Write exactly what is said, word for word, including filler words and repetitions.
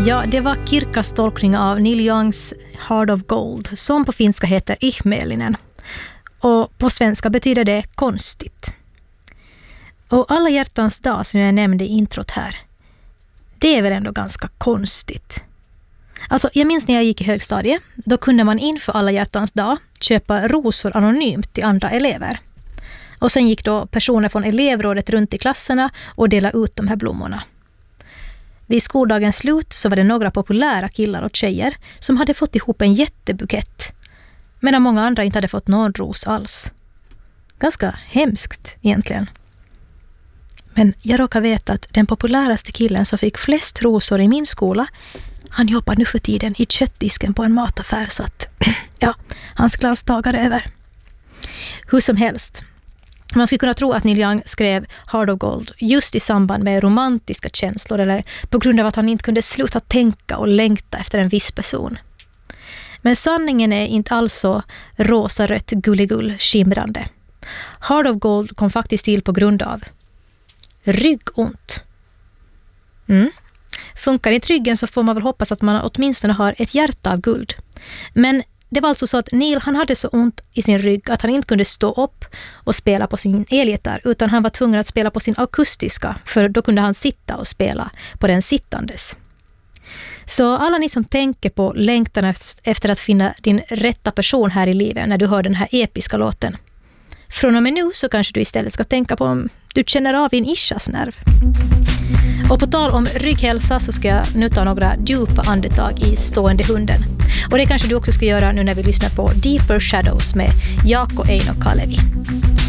Ja, det var Kirkas tolkning av Neil Youngs Heart of Gold, som på finska heter Ihmeellinen. Och på svenska betyder det konstigt. Och alla hjärtans dag som jag nämnde i introt här, det är väl ändå ganska konstigt. Alltså, jag minns när jag gick i högstadiet, då kunde man inför alla hjärtans dag köpa rosor anonymt till andra elever. Och sen gick då personer från elevrådet runt i klasserna och delade ut de här blommorna. Vid skoldagens slut så var det några populära killar och tjejer som hade fått ihop en jättebukett, medan många andra inte hade fått någon ros alls. Ganska hemskt egentligen. Men jag råkar veta att den populäraste killen som fick flest rosor i min skola, han jobbar nu för tiden i köttdisken på en mataffär, så att ja, hans glansdagar är över. Hur som helst. Man skulle kunna tro att Neil Young skrev Heart of Gold just i samband med romantiska känslor eller på grund av att han inte kunde sluta tänka och längta efter en viss person. Men sanningen är inte alls så rosa-rött gulligull skimrande. Heart of Gold kom faktiskt till på grund av ryggont. Mm. Funkar inte ryggen så får man väl hoppas att man åtminstone har ett hjärta av guld. Men det var alltså så att Neil, han hade så ont i sin rygg att han inte kunde stå upp och spela på sin elgitarr, utan han var tvungen att spela på sin akustiska, för då kunde han sitta och spela på den sittandes. Så alla ni som tänker på längtan efter att finna din rätta person här i livet när du hör den här episka låten, från och med nu så kanske du istället ska tänka på om du känner av din ischasnerv. Och på tal om rygghälsa så ska jag nu ta några djupa andetag i stående hunden. Och det kanske du också ska göra nu när vi lyssnar på Deeper Shadows med Jaakko Eino Kalevi.